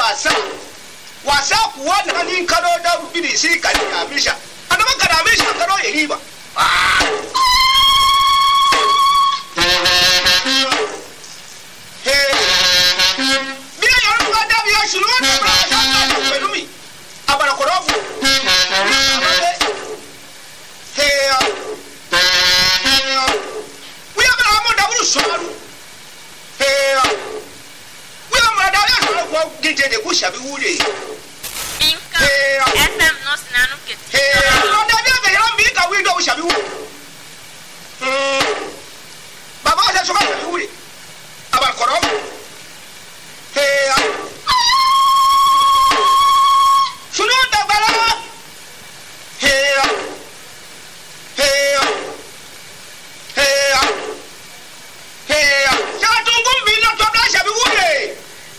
wasa kuwa na ni kado da bidi si kali amisha adama kada amisha kado yiriba bila yaro ga da biya shuru da ba ta pelumi abara korofu we abara mo da buru soaru gije de ku shabi wure Inka FM no sinanu kete no da be be ran bi ka wi do shabi wure baba o se so ka shabi wure aba koro sunu da bara ja tungum bi no to da shabi wure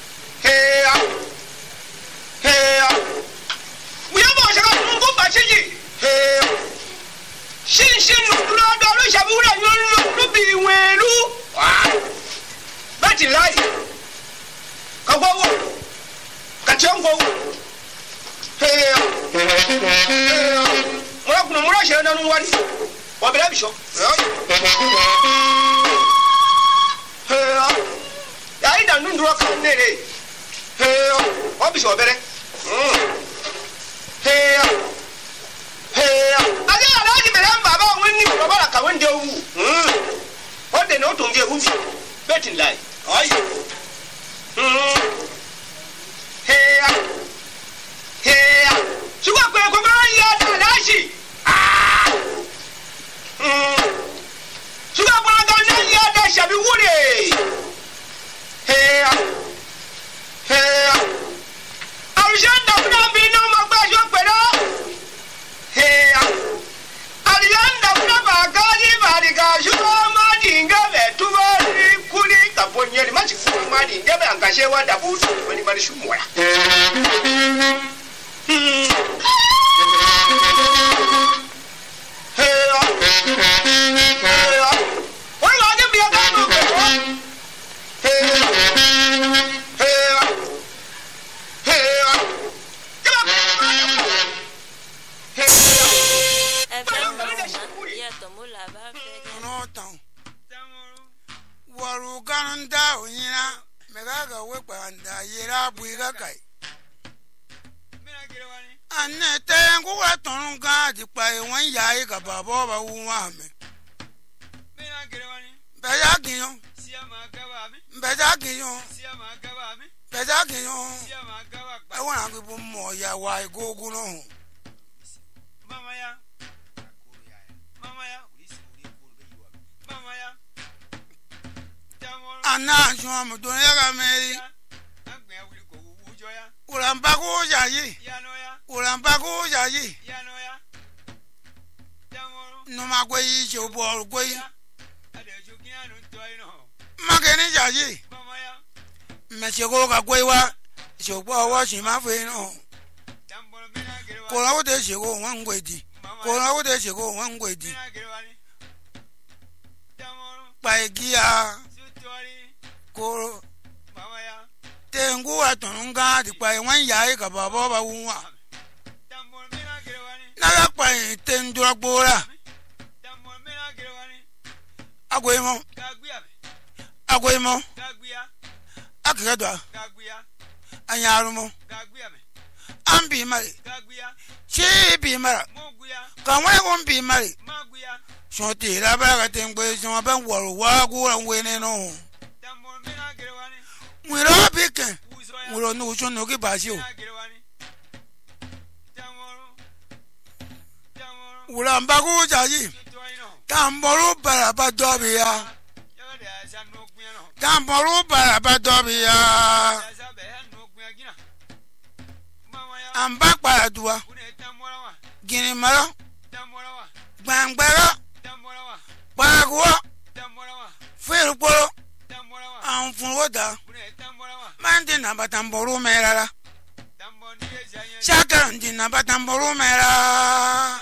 Shin lo do lo shabura lo bi welu bati lai ka gwo ka chengo ora kuno mura she na nwani wa bela bisho ya ida ndu ro ka nere o bisho bere aje ala ji bere baba wonni ko bara ka wonde wu o de no to nge hu betin lai ai suga ko ko ba ya da lashi suga ba ga na ya da shabi wure arjanda bra bi no ma gba jo pera Arianda brava gaji variga shuma dinga vetuwa kuli kaponyeli machi fuma dinga be angashewa da butu bali bali shumoya wala ga biya ga no waru kanunda unyina megaga wepanda yera buiga kai anne tengu watonga dipai wan yayi ka babo ba uwa me beja giyo I want to be more ya why go no mama ya Anna Jom Donaga Mary Urambago Yayi Urambago Yayi No Magway Jobor Gway Magani Yayi Machagoga Gwawa Jobo washing my friend. Call de Shigo one way. Call de Shigo one way. By Gia Coro Tengu at Tonga by 1 yai Kababa Uma Naga by 10 Durabora Aguemo Akada Ayarumo Ambi Mari She be married. Come won't be married. Shorty Rabaga Temple, some about Wagu and winning on. We're all picking. We don't know which one to give us you. Ulambago Jaji Tamboro Barabadobia Tamboro Barabadobia. I'm back by a dua. Guinea Mara Bangbara Bagua Philpolo and Fuloda Mandina Batamboro Mera Shaka Dina Batamboro Mera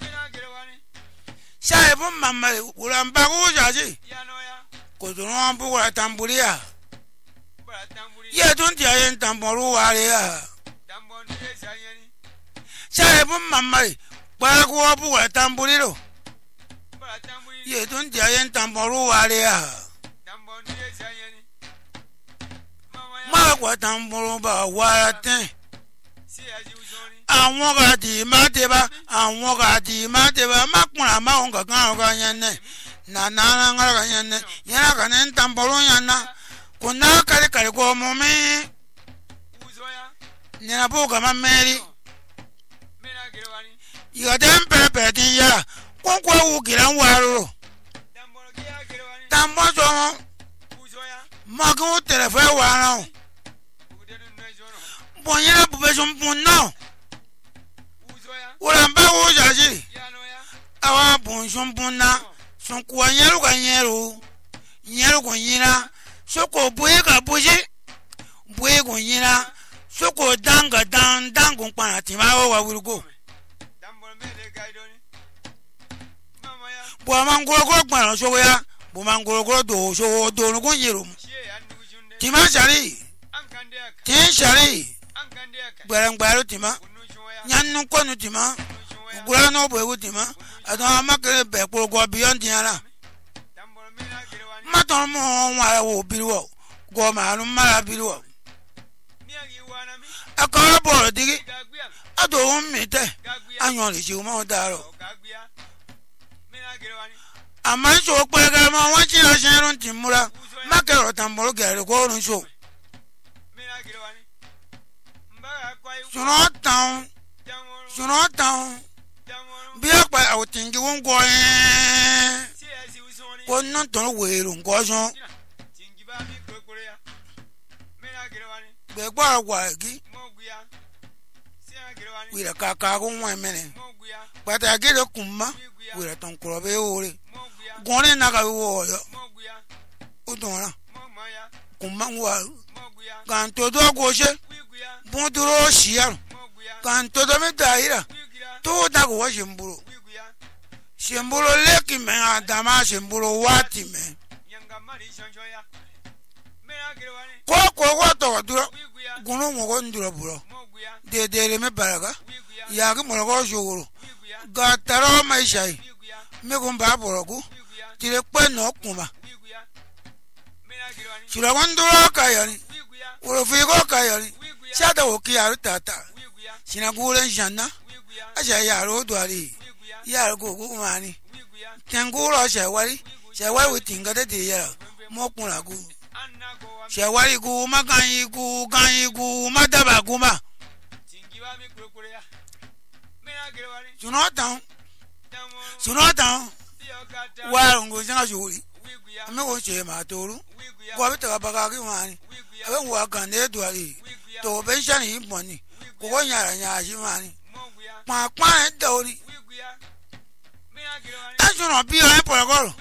Saibum Mamma Ulambago Jaji Could not Bura Tamburia ye tun ti ayen tamboru wale ya sai bun mamai para ko bu wa tamburiro ye tun ti ayen tamboru wale ya ma ko tamburu ba wa ten àwọn ga di ma te ba ma kunra ma on ga kan ga yan ne na ga yan ne ya ga ne tamburu yan na kuna kare ko mo me ni na bo ga ma meri ya dem pepe ti ya kon ko wu giran waro tambo so ma ko telefon wa na bonya bu be so pun na wala mba wo jaji awa bon jombona son ko nyeru ga nyeru ko nyira soko boye ga boje boye go nyira soko danga dango pana ti ma wa wurugo bo mangoro ko pana so ya bo mangoro ko do so do no ko nyeru ti ma shari ti shari barang ti ma nyannu konu tima gurano boy tima adon makere be ko beyond diara maton mo wa wo biwo go ma nu mara biwo akara bo digi ado mite anyon le ji mo daro ama so pe ga mo won ti o se run timura makero tamboro gere ko run so Suno town be up by our thing you won't go in. One not to wait on Gozo. Be bar wagi with a caca 1 minute. But I get a kuma with a tongue crove. Gone in Naga warrior. Udona Kuma Gan to do goshe. Bonduro Shia. Kan to do me daira to da go shimburo leki me adama shimburo wati me ko to duro gunu mo go nduro buro de me baraga ya ga mo go shuru ga taro mai shai me go ba buro ku tire pe no kuma shura wanduro kayani uro figo kayani shada o kiyaru tata sinagulen janna aja yaro dwari yaro go mani tenguro shawari witinga de yara mokuna gu shawari gu maganyi gu madaba guma sunotan warungu janga juri ame go che ma toru go bita baga gi mani abe wa kande dwari to be shani boni ko nya jimani pa dori ajuno bi o porogoro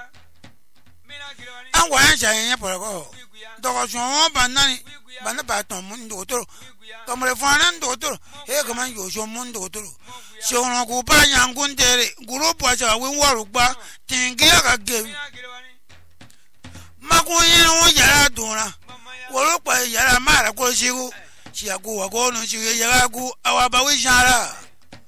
an wa yan shayen porogoro do so won banani ba ton mun do toro to mo fanan do toro e ko man yo so mun do toro so no ko ba yan gun dere group wa ja we waru gba tingi ga ge magun yin won yara dunra wo pa yara mara ko sigu si agu wa go no si yara gu awa ba wi jara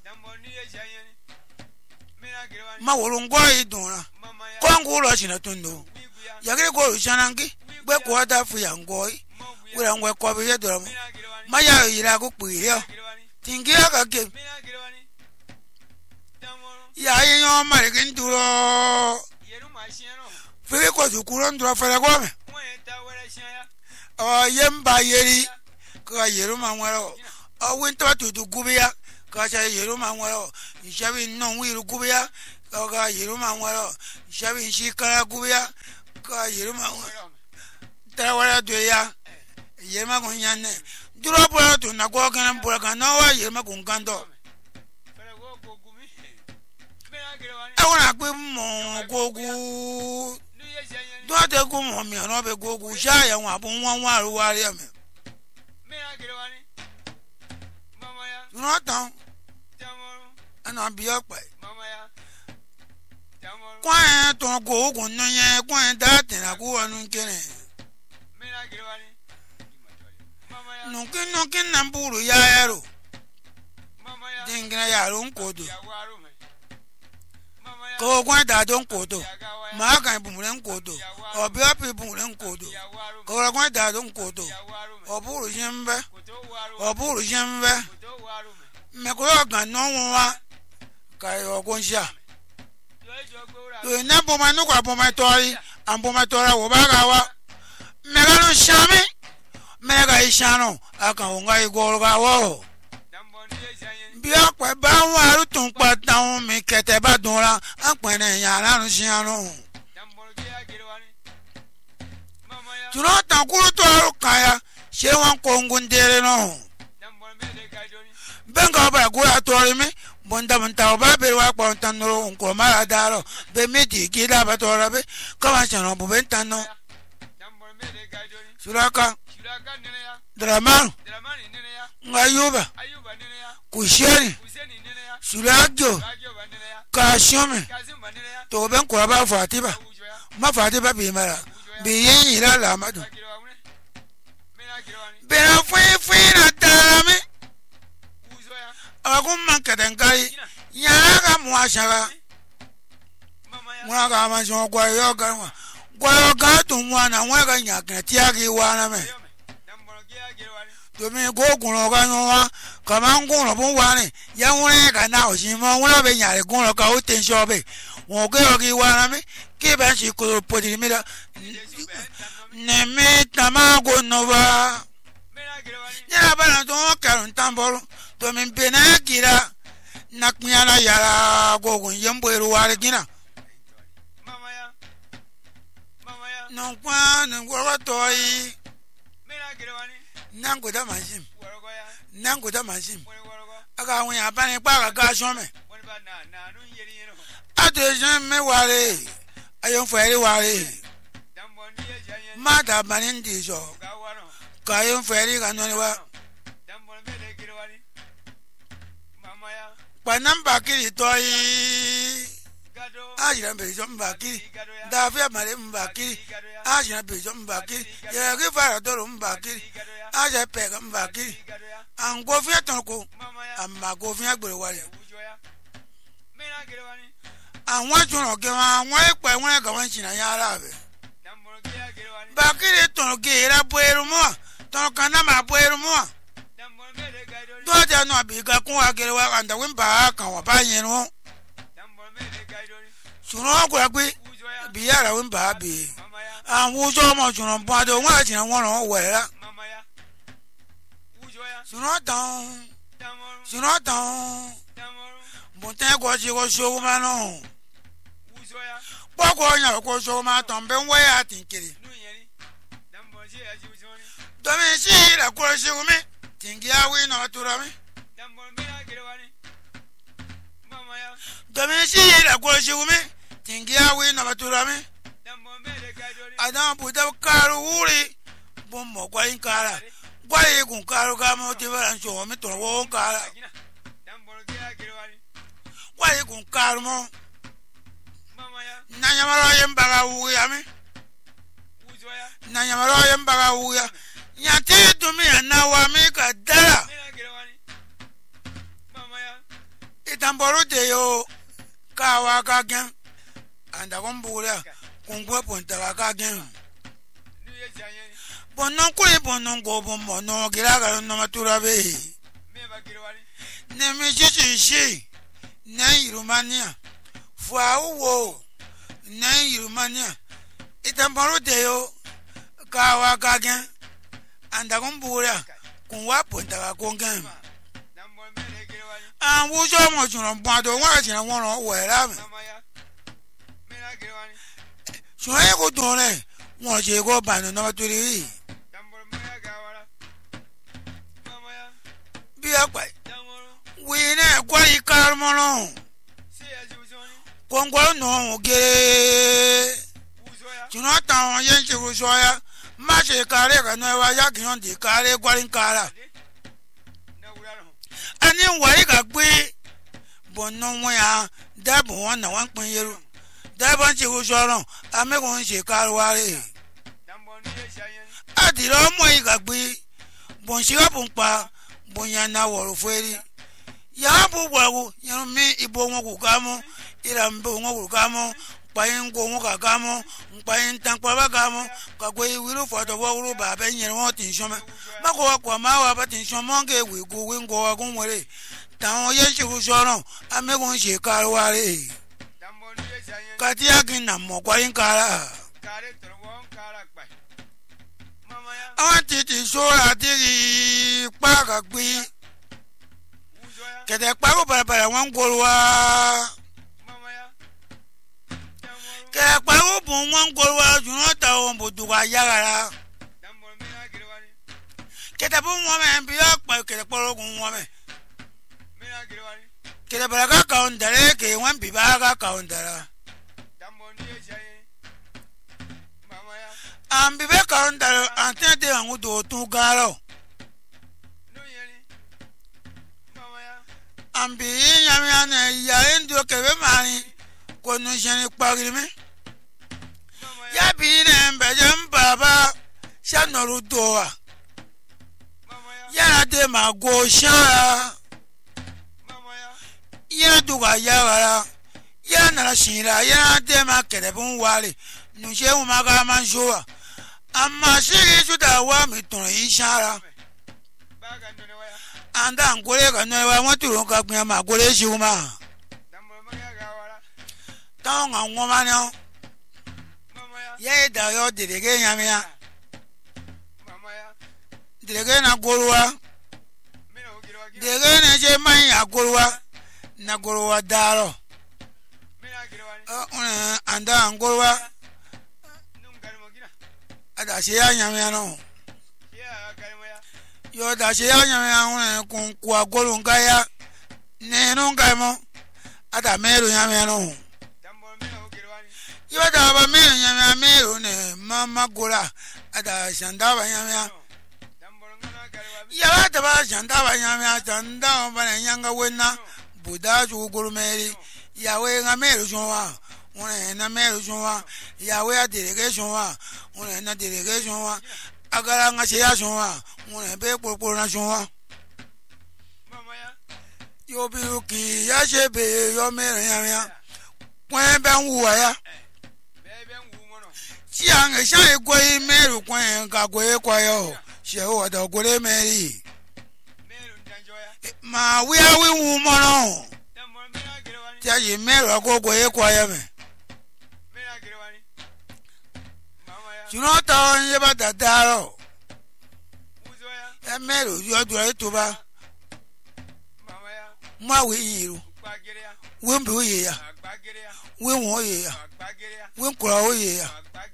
ma worun go idunra ko ngu lo sina tundo yagre go shanangi gbe ko da fu ya ngoi wura ngwe ko be do ma ya yira go pire tingi ga ge ya yin ma re kin duro fere ko su kuron duro fere go me yemba yeri ka yeru ma nwero winter to do gubia ka cha yeru ma nwero shabi no wiru gubia ka yeru ma nwero shabi shikara gubia ka yeru ma nwero tawara do ya yema ko nyanne duro bo to na go kan bo kan no wa yema ko ngando awona gbe mo gogu do de go mo mi no be gogu sha ya won abun won wa ru wa re me no down and on be up by kwa to go go no ye kwa da tin na go anu kene Nunkin namburu ya ero. Dingina ya ron kodo. Ko gwa da don kodo. Ma kan bumuren kodo. Obi api bumuren kodo. Ko gwa da don kodo. Oburu jembe. Me ko ga no wa. Kai ogonsha. Na boma no kwa boma tori. Amboma tora wo ba ga wa. Me ga no shame. Me ga ishano aka unga igoro ga wo. Bí ọ̀pẹ bá ń wá arútùn pa táwọn mi kẹtẹ bá dunra àpẹẹrẹ yàrá ń ṣe àrùn. Tùrọ̀ tàn kúrú tó ọrùn kàyà ṣé wọ́n kó ń gun délé náà. Bẹ́ẹ̀ ni ọba ìkúra tọrí mi bọ̀ǹtàbọ̀ǹtà ọba bèrè wá pọ̀ ń tan nínú nǹkan mára dárọ̀ bẹ́ẹ̀ méjì kí dábàá tọrọ bẹ́ẹ̀ kọ́má ṣẹ̀ràn bò bẹ́ẹ̀ ń tan náà. Suraka Dramanu Ngayuba Kusheni Sulajo Kashome to ben ko ba Fatiba ma Fatiba bi mara bi yin ila la madu bera fui na tarame agun man kadan kai ya ga mu ashara mu ga ma so gwa yo ga gwa ga tun wa na wa ga nya kan ti agi wa na me domin gogun ga no wa kama ngun bo wa ni ya won ga na o si mo won be nya re gun ka o ten so be won ge agi wa na me ke ba si ko podi mi da ne me tamago no wa ya ba na to karun tamboro domin be na kira na kunyana yara gogun yembo ru wa gina non kwa ngoro toyi nango da machine aga won ya bani pa ga so me attention me ware ayon fere ware ma da bani ndi so ka yon fere ga no ni wa pa namba kiri toyi ajira be so mbakiri da fe mare mbakiri ajira be so mbakiri ya ge fara doro mbakiri aja pe ga mbakiri an go fi ton ko amma go fi agbere wale àwọn tun ge àwọn ipe won ga won china ya ara be bakiri ton ge ra bo eru mo ton kan na ma bo eru mo do ja no bi ga kun agere wa anda win ba kan wa ba yin no suno ko agbe bi yara won ba be àwọn so mo suno bo ado won ati won ran we ra suno tan bonten ko ji ko so ma no poko nya ko so ma tan be we ati kiri do me si la ko se mi tingi awi no tura mi do me si la ko se mi tingi awi no tura mi adam buda karu wuri bom mo kwa inkara kwa igun karu ga mo ti ba so mi to wo kara kwa igun karu mo na nyamaro yembaga wu ya mi na nyamaro yembaga wu ya nyati dumi na wa mi ka dara itamboro de yo ka wa ka gen anda kombura kungwe ponta ka gen bonon ko e bonon go bomo no gira ga no matura be ne mi shi na Romania fwa wo na Romania itamboro de yo ka wa ka gen anda kombura kunwa ponta ka kongen an wo so mo jun bon do wa ti won ran wo era mi so e ko don re won je ko ba no na tori bi apa we na kwa ikar mo no kongo no ge juno ta yen se wo so ya ma se kare ka no wa ya ki on di kare gwarin kara ani wari ga gbe bono won ya dabo won na won pin yeru dabo se wo so ran amegun se kare ware adiro mo iga gbe bon shiga bon pa bon ya na woro feri ya bu wago ya mi ibo ngo kamo ira mbo ngo kamo payin go ngo kamo payin tan pa kamo ka go wiru fo to wo ba be yin won tin so ma ko kwa ma wa ba tin so mo nge we go we ngo wa gun wore tawon ye shiru so ran amegun se karware kati akin na mo kwa yin kara awon titi so ati pa ka gbe kete pa ko para won gorwa ke pa ko bon won gorwa juno ta won bodu ka yagara kete bo mo me bi pa kete poro gun wo me kete para ka kaundare ke won bi ba ka kaundara am bi be kaundara antete an do tun garo ambi yami ana ya endo kebe mani ko no jeni pagiri me ya bi ne mbejam baba shanoru doa ya de ma go sha ya duga ya wala ya na shira ya de ma kerebun wale nu je u maga manjoa amma shi su da wa mi ton ishara anda ngore ka no wa motu ka gbe ma gore shi uma taw nga ngoma no ye da yo direge nyamia direge na gorwa direge na je mai agorwa na gorwa daro anda ngorwa ada shi ya nyamia no yo da she ya nya kun kwa golu ngaya ne no ngamo ata mero nya no yo da ba mero nya mero ne mama gola ata shanda ba nya ya da ba shanda ba nya shanda ba nya wena buda ju golu meri ya we nga mero jonwa one na mero jonwa ya we a delegation wa one na delegation wa agara nga se ya jonwa one be popo na jonwa yo bi ki ya se be yo mero ya kwen be nwu ya ti an e sha e go mero kwen ka go e kwa yo se o da go le meri ma we a we wu mo no ti a ye mero go go e kwa ya me Junota ye ba da daro e mero yo do e to ba ma we yiru we mbi ye ya we won ye ya we nkura o ye ya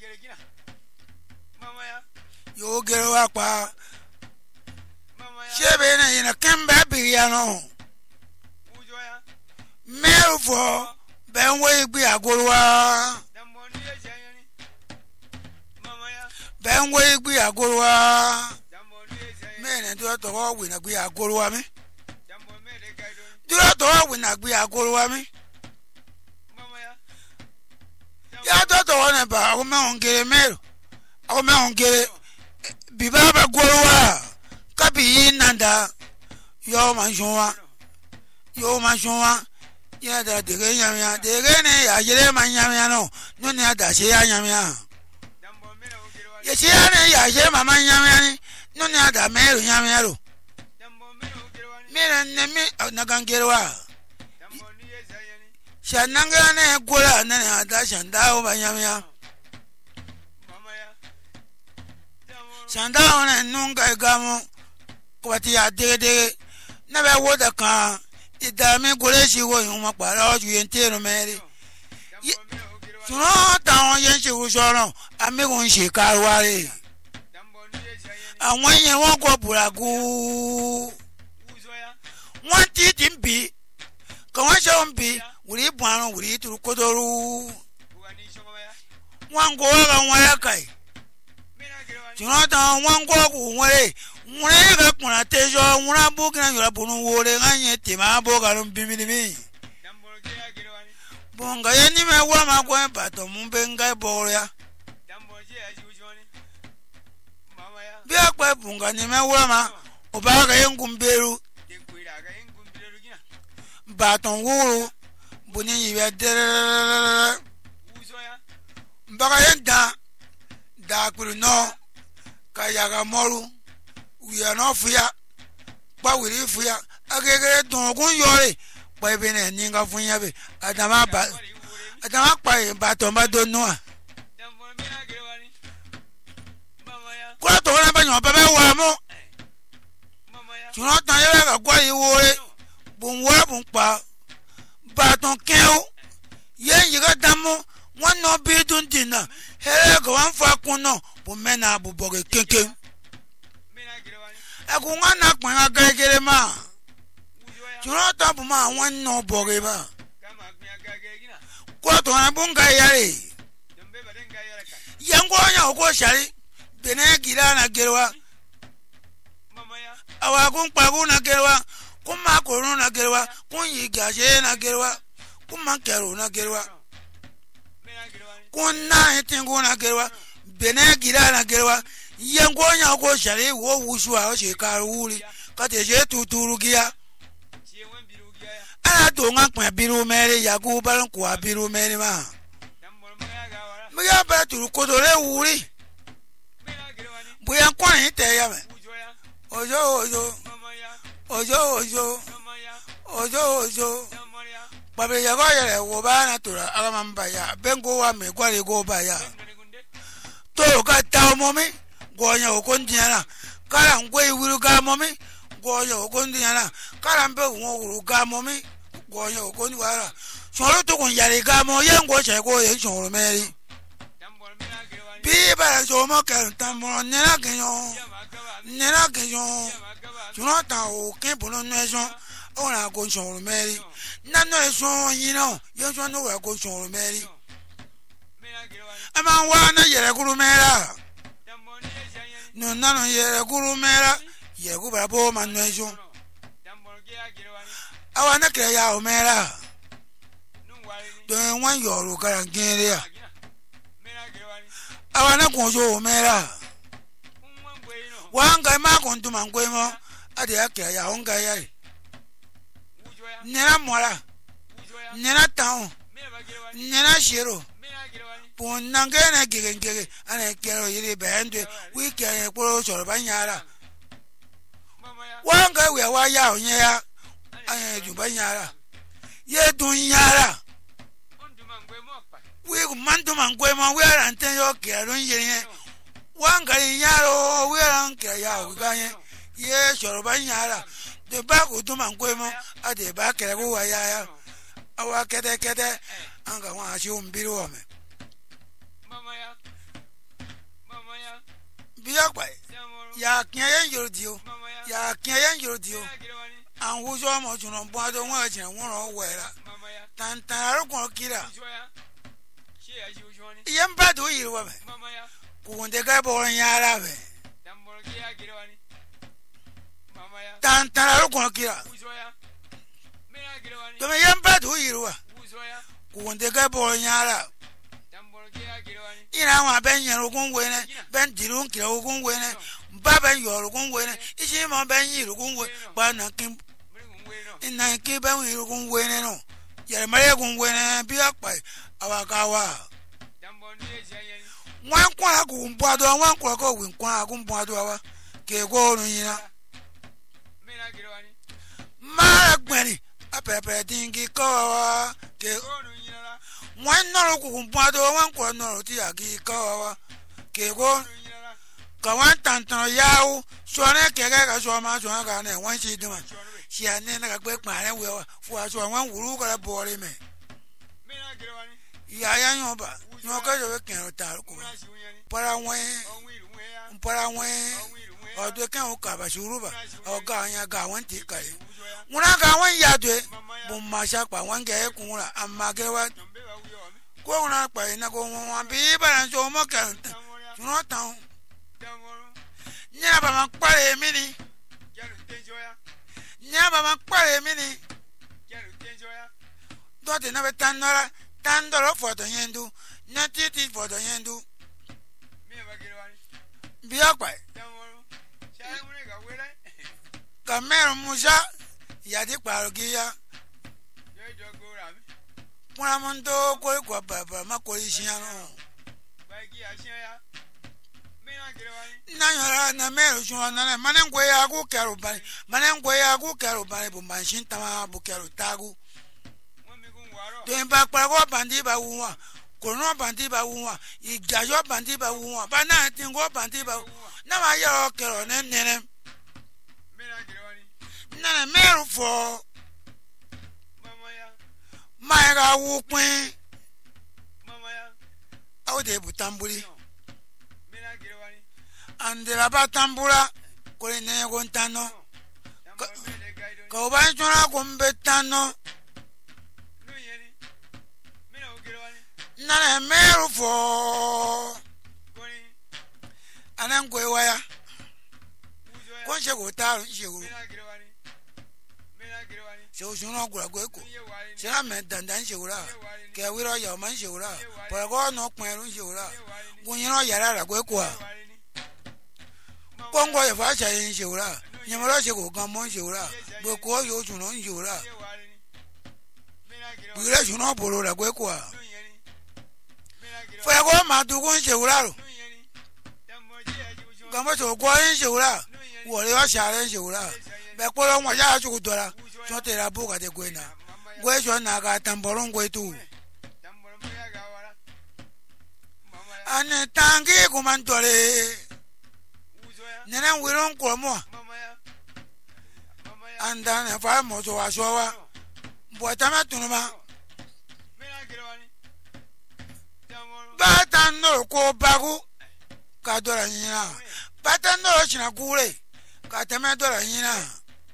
yo gere wa pa shebe na ina kemba bi ya no mero fo ben we gbe agorwa ben we gbe agorwa men do to wo we na gbe agorwa mi do to wo we na gbe agorwa mi ya do to wo na ba o me ongere mero o me ongere bi baba gorwa kabi nanda yo manjwa ya da de nyamya de ne ya jere manyamya no ne ada se ya nyamya ye se ne ya je mama nyamya ni no ne ada mero nyamya ro mera ne mi na gangerwa shananga ne gola ne ada shanda o banyamya shanda ona nunga gamo kwati ya de na be woda kan idame gore shi wo yun ma para oju entero meri suno ta on yen se wo soron ame gon se karware àwọn yen won ko buragu won ti timbi kan won se on bi wuri buarun wuri turu kodoru won go ga won ya kai suno ta won go ku wore mure ga kuna tejo mura bugina yura bunu wore ganye tema boga rum bimini bonga yeni me wa ma ko pato mumbe ngai boya bi akwa bunga ni me wa ma obaga yengumberu baton wuru buni yibe der baga yenda da kuru no kayaga moru uya no fuya pa wiri fuya agegere don gun yore pa ibene ninga funya be adama pa baton ba do no kwa to na ba nyo ba be wa mo Jonathan yẹ ka gwa yi wore bun wora bun pa baton keu ye yi ga damo won no bi dun dina hele ko wan fa kun no bun mena bu boge kenken e ku wan na pon ga gegere ma Jonathan bu ma won no boge ba ko to na bun ga yare yango nya ko shari bene gira na gerwa awa kun pagu na gerwa kun ma korun na gerwa kun yi gashe na gerwa kun ma kero na gerwa kun na hitingu na gerwa bene gira na gerwa yengo nya ko shari wo wushuwa o she karu wuri ka te je tuturu giya ana to nga kwa biru mere ya ku balan kwa biru mere ma mi ya ba turu kodore wuri buya kwa ni te ya me ojo babe ya go yere wo ba na tura alamamba ya bengo wa me kwale go ba ya to ka ta mo mi go nya o kon diana kala ngwe wuru ga mo mi go nya o kon diana kala mbe wo wuru ga mo mi go nya o kon wara soro to kon yare ga mo ye ngo che go ye soro meri bi ba so mo ka ta mo ne na kenyo nena kejon Jonathan o ke bono neson ona go soro meri na no eso yin no ye so no wa go soro meri ama wa na yere guru mera no na no yere guru mera ye go ba bo man neson awa na kre ya o mera do wan yoru karan gere ya awa na ko so o mera wanga ma kontu mangwe mo ade akira ya honga ya nera mora nera taun nera shiro pon nangena gege ana kero yiri bende wiki ya poro soro banyara wanga we wa ya onye ya anya ju banyara ye dun yara we mandu mangwe mo we ara nten yo kero yiri wanga yaro we ran kero ya o ganye ye soro banyara de ba ko to mangwe mo ade ba kere go wa ya awa kede anga wa shi umbiru o me biya kwa ya kiyen yodio an wujo mo juno bo do won ajin won ro wera tantan ko kira yem ba do yirwa me ku nde ga bo yara be tantan ko kira to me yem ba do yirwa ku nde ga bo yara ina wa ben yen ogun wene ben dirun kira ogun wene ba ben yor ogun wene isi mo ben yir ogun we ba na kim ina ki ben yir ogun wene no yere mare ogun wene bi apa awakawa wan kwa ku mbado wan kwa ko win kwa ku mbado wa ke go run yina ma gbeni apepe dingi ko ke wan no ku mbado wan kwa no ti agi ko ke go ka wan tantan yawo so ne ke ga so ma so ga ne wan si dima si ane na gbe pa re we fu aso wan wuru ko la bore me ya yan ba no ka jo ke ta ko para wen o de kan o ka ba shuru ba o ga yan ga wan ti kai muna ga wan ya de bu ma sha pa wan ge kun ra amma ge wa ko na pa ina ko wan bi ba so mo kan no tan nya ba ma pare mi ni do de na be tan do foto yendu na titi foto yendu bi akwa Kamero Musa yadi parogia Mwana mondo koi kwa baba makoi shiano Nanyora na mero shwana manengwe ya ku kero bani manengwe ya ku kero bani bu manshin tama bu kero tagu Demba kwa go bandi ba wuwa kono bandi ba wuwa igajo bandi ba wuwa bana tingo bandi ba na ma yo kero nene Nana mero fo Maiga wukwen Aude butambuli Andela batambula Kule nene gontano Kaubanchona kumbetano Nana mero fo Anangwe waya Konshe gotaru shiguru Shou shuno gura gweko Shira me dandan shigura Ke wiro yaman shigura Parago no kweru shigura Gunyino yarara gweko Kongwa ya fasha yin shigura Nyamara shigo gamon shigura Gweko yo shuno shigura Bwira shuno bolora gweko Parago madugun shigura Gamba so kwa yin shigura Wole wa share shigura Bekolo mwa ya chuku dola Chote la buka de gwena Gwe shwa naga tamboron gwe tu Ane tangi kumantole Nene wiron kwa mwa Andane faya mozo wa showa Mbwatama tunuma Batan no ko bagu Ka dola nina Batan no china kule Ka teme dola nina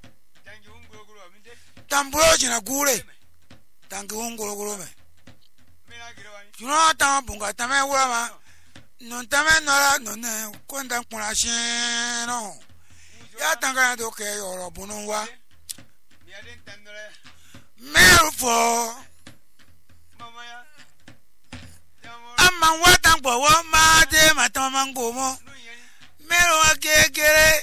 Tamburo china kule Tangi ungolo me Chuno tama bunga tame wama Non tame nora none Konda kuna shino Ya tanga doke yoro bununwa Meru fo Amma watan kwa wama de matama ngomo Meru wa kekere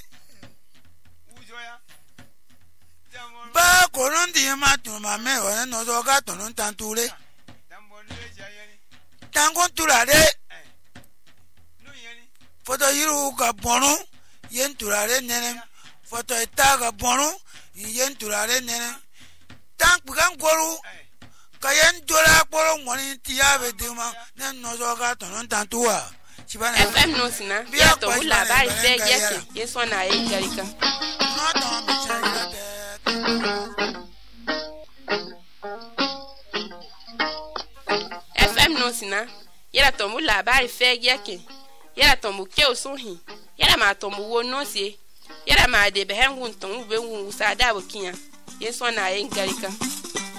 Ba konon di matuma meru no doga tonon tantule Tangon turare Foto yiru ka bono yen turare nene Foto eta ka bono yen turare nene Tank bukan goru Kayen dola polo mwani tiyabe dima Nen no doga tonon tantua FM no sina ya to hula bari fe yake yeso na yi garika FM no sina yala to hula bari fe yake yala to mu ke osuhi yala ma to mu wono sie yala ma de be hen wun ton be wun usada bokinya yeso na yi garika